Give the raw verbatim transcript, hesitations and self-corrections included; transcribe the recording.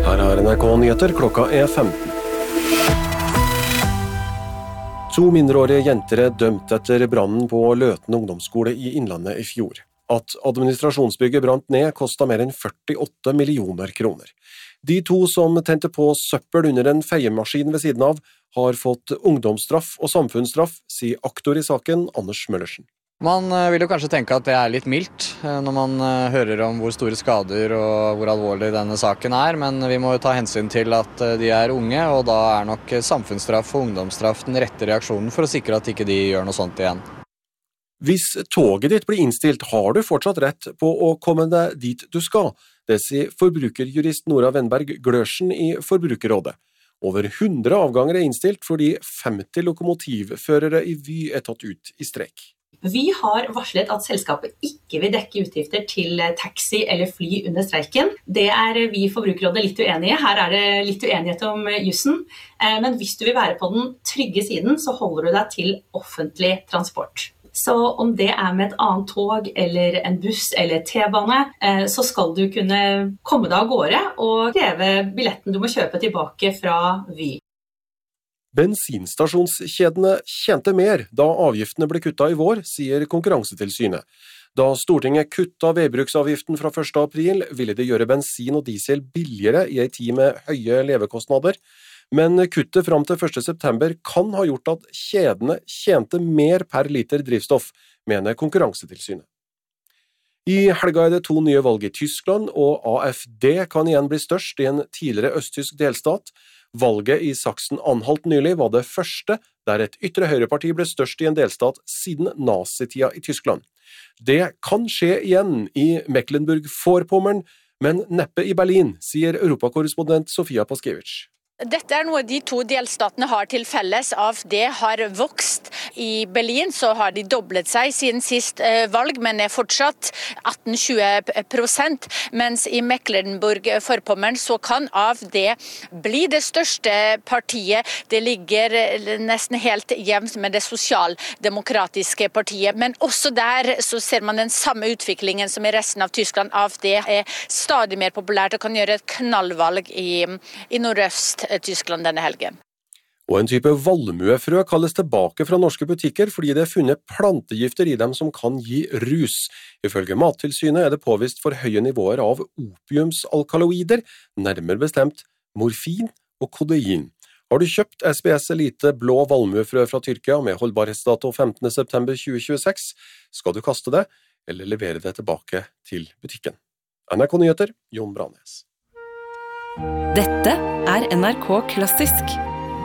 Her er N R K Nyheter, klokka er femten. To mindreårige jenter er dømt etter brannen på Løten ungdomsskole i Innlandet i fjor. At administrasjonsbygget brant ned kostet mer enn førtiåtte millioner kroner. De to som tente på søppel under en feiemaskin ved siden av, har fått ungdomsstraff og samfunnsstraff, sier aktor i saken Anders Møllersen. Man vil jo kanskje tenke at det er litt mildt når man hører om hvor store skader og hvor alvorlig denne saken er, men vi må jo ta hensyn til at de er unge, og da er nok samfunnsstraff og ungdomsstraff den rette reaksjonen for å sikre at ikke de gjør noe sånt igjen. Hvis toget ditt blir innstilt, har du fortsatt rett på å komme deg dit du skal. Det sier forbrukerjurist Nora Wenberg Glørsen i Forbrukerrådet. Over hundre avganger er innstilt fordi femti lokomotivførere i Vy er tatt ut i streik. Vi har varslet at selskapet ikke vil dekke utgifter til taxi eller fly under streiken. Det er vi i Forbrukerrådet litt uenige. Her er det litt uenighet om jussen. Men hvis du vil være på den trygge siden, så holder du deg til offentlig transport. Så om det er med et annet tog, eller en buss eller T-bane, så skal du kunne komme deg av gårde og kreve billetten du må kjøpe tilbake fra Vy. Bensinstasjonskjedene tjente mer da avgiftene ble kuttet i vår, sier Konkurransetilsynet. Da Stortinget kuttet veibruksavgiften fra første april, ville det gjøre bensin og diesel billigere i en tid med høye levekostnader. Men kuttet fram til første september kan ha gjort at kjedene tjente mer per liter drivstoff, mener Konkurransetilsynet. I helga er det to nye valg i Tyskland, og A F D kan igjen bli størst i en tidligere østtysk delstat. Valget i Sachsen-Anhalt nylig var det første der et ytre høyreparti ble størst i en delstat siden nazitida i Tyskland. Det kan skje igjen i Mecklenburg-Vorpommern, men neppe i Berlin, sier europakorrespondent Sofia Paskiewicz. Dette er noe de to delstatene har til felles. A F D har vokst. I Berlin så har de doblet seg siden sist valg, men er fortsatt atten til tjue prosent. Mens i Mecklenburg-Vorpommern så kan A F D bli det største partiet. Det ligger nesten helt jevnt med det sosialdemokratiske partiet. Men også der så ser man den samme utviklingen som i resten av Tyskland. A F D er stadig mer populært og kan gjøre et knallvalg i, i nordøst Tyskland denne helgen. Og en type valmuefrø kalles tilbake fra norske butikker fordi det er funnet plantegifter i dem som kan gi rus. Ifølge Mattilsynet er det påvist for høye nivåer av opiumsalkaloider, nærmere bestemt morfin og kodein. Har du kjøpt S B S Elite blå valmuefrø fra Tyrkia med holdbarhetsdato femtende september tjue tjueseks, skal du kaste det eller levere det tilbake til butikken. N R K Nyheter, Jon Branes. Dette er N R K Klassisk.